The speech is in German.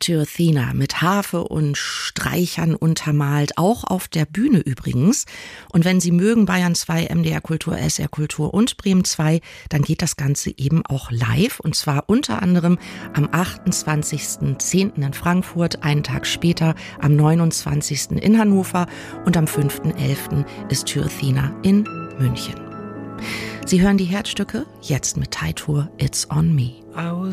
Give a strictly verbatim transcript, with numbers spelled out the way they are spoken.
Thyr-Athena mit Harfe und Streichern untermalt, auch auf der Bühne übrigens. Und wenn Sie mögen, Bayern zwei, M D R Kultur, S R Kultur und Bremen zwei, dann geht das Ganze eben auch live. Und zwar unter anderem am achtundzwanzigsten zehnten in Frankfurt, einen Tag später am neunundzwanzigsten in Hannover und am fünften elften ist Thyr-Athena in München. Sie hören die Herzstücke jetzt mit Teitur It's on Me.